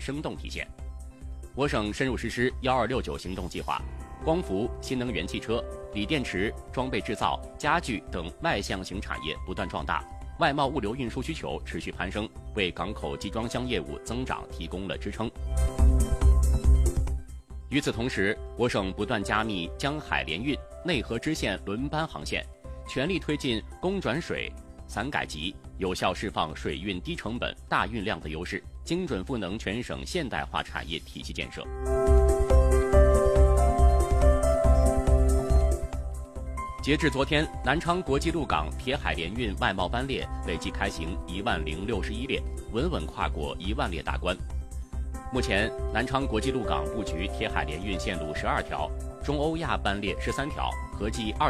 生动体现。我省深入实施1269行动计划，光伏、新能源汽车、锂电池、装备制造、家具等外向型产业不断壮大，外贸物流运输需求持续攀升，为港口集装箱业务增长提供了支撑。与此同时，我省不断加密江海联运、内河支线轮班航线，全力推进供转水、散改集，有效释放水运低成本、大运量的优势，精准赋能全省现代化产业体系建设。截至昨天，南昌国际陆港铁海联运外贸班列累计开行10061列，稳稳跨过1万列大关。目前，南昌国际陆港布局铁海联运线路12条，中欧亚班列13条，合计